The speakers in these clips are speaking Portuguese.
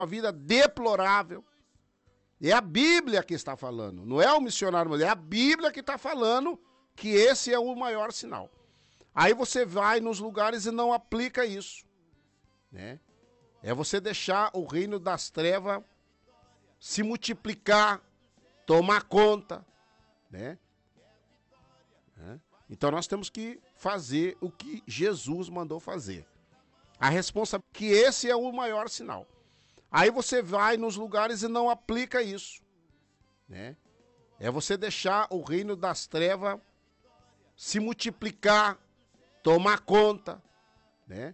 uma vida deplorável. É a Bíblia que está falando, não é o missionário, mas é a Bíblia que está falando que esse é o maior sinal. Aí você vai nos lugares e não aplica isso, né? É você deixar o reino das trevas se multiplicar, tomar conta, né? Então nós temos que fazer o que Jesus mandou fazer. A responsabilidade, que esse é o maior sinal. Aí você vai nos lugares e não aplica isso, né? É você deixar o reino das trevas se multiplicar, tomar conta, né?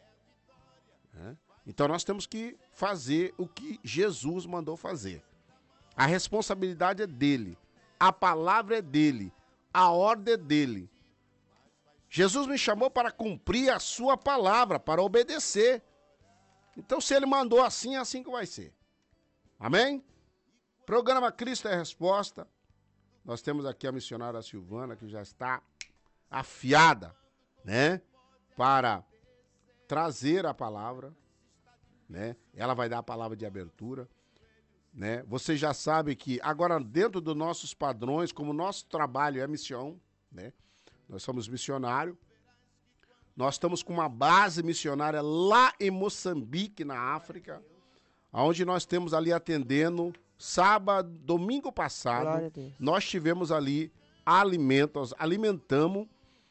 Então nós temos que fazer o que Jesus mandou fazer. A responsabilidade é dele, a palavra é dele, a ordem é dele. Jesus me chamou para cumprir a sua palavra, para obedecer. Então se ele mandou assim, é assim que vai ser. Amém? Programa Cristo é a Resposta. Nós temos aqui a missionária Silvana, que já está afiada, né? Para trazer a palavra, né? Ela vai dar a palavra de abertura, né? Você já sabe que agora dentro dos nossos padrões, como nosso trabalho é missão, né? Nós somos missionários. Nós estamos com uma base missionária lá em Moçambique, na África, onde nós temos ali atendendo sábado, domingo passado, nós tivemos ali alimentos, alimentamos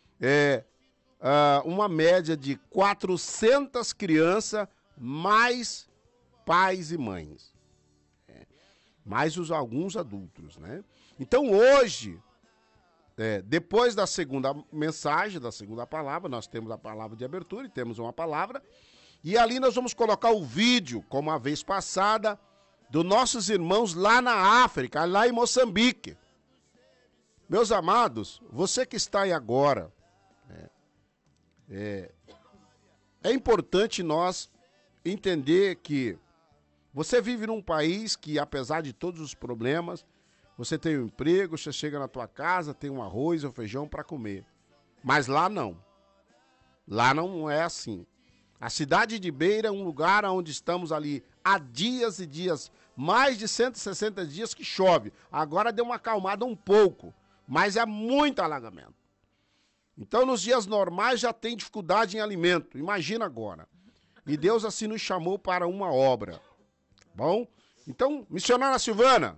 uma média de 400 crianças, mais pais e mães, mais alguns adultos, né? Então hoje, depois da segunda mensagem, da segunda palavra, nós temos a palavra de abertura e temos uma palavra, e ali nós vamos colocar o vídeo, como a vez passada, dos nossos irmãos lá na África, lá em Moçambique. Meus amados, você que está aí agora, é importante nós entender que você vive num país que, apesar de todos os problemas, você tem um emprego, você chega na tua casa, tem um arroz ou feijão para comer. Mas lá não. Lá não é assim. A cidade de Beira é um lugar onde estamos ali há dias e dias, mais de 160 dias que chove. Agora deu uma acalmada um pouco, mas é muito alagamento. Então nos dias normais já tem dificuldade em alimento, imagina agora. E Deus assim nos chamou para uma obra. Bom? Então, missionária Silvana.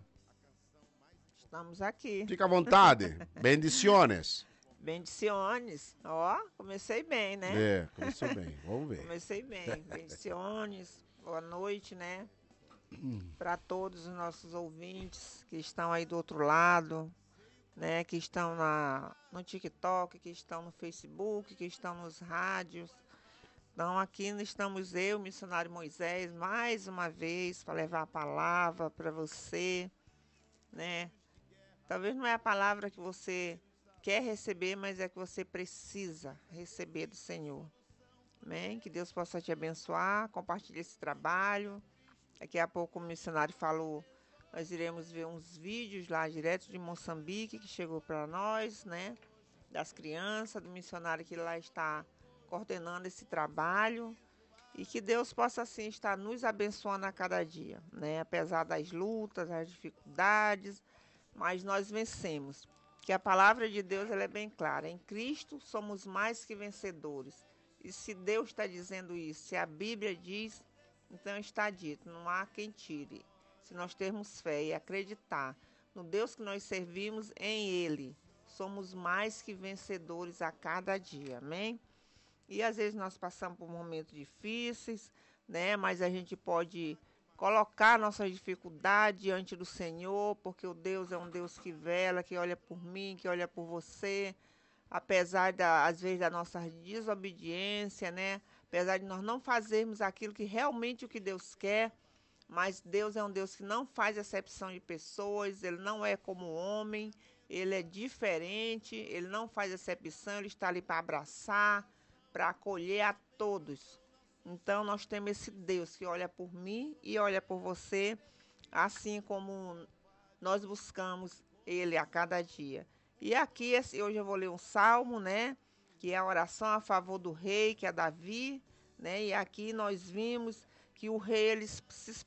Estamos aqui. Fica à vontade. Bendiciones. Bendiciones. Ó, comecei bem, né? Começou bem. Vamos ver. Comecei bem. Bendiciones. Boa noite, né? Para todos os nossos ouvintes que estão aí do outro lado, né? Que estão no TikTok, que estão no Facebook, que estão nos rádios. Então aqui estamos eu, missionário Moisés, mais uma vez para levar a palavra para você, né? Talvez não é a palavra que você quer receber, mas é que você precisa receber do Senhor. Amém? Que Deus possa te abençoar, compartilhe esse trabalho. Daqui a pouco o missionário falou, nós iremos ver uns vídeos lá direto de Moçambique que chegou para nós, né? Das crianças, do missionário que lá está coordenando esse trabalho. E que Deus possa assim estar nos abençoando a cada dia, né? Apesar das lutas, das dificuldades, mas nós vencemos. Que a palavra de Deus ela é bem clara. Em Cristo somos mais que vencedores. E se Deus está dizendo isso, se a Bíblia diz, então está dito, não há quem tire. Se nós termos fé e acreditar no Deus que nós servimos, em Ele, somos mais que vencedores a cada dia, amém? E às vezes nós passamos por momentos difíceis, né? Mas a gente pode colocar nossa dificuldade diante do Senhor, porque o Deus é um Deus que vela, que olha por mim, que olha por você, apesar às vezes da nossa desobediência, né? Apesar de nós não fazermos aquilo que realmente o que Deus quer, mas Deus é um Deus que não faz acepção de pessoas, Ele não é como o homem, Ele é diferente, Ele não faz acepção, Ele está ali para abraçar, para acolher a todos. Então nós temos esse Deus que olha por mim e olha por você, assim como nós buscamos Ele a cada dia. E aqui, hoje eu vou ler um salmo, né? Que é a oração a favor do rei, que é Davi, né? E aqui nós vimos que o rei ele se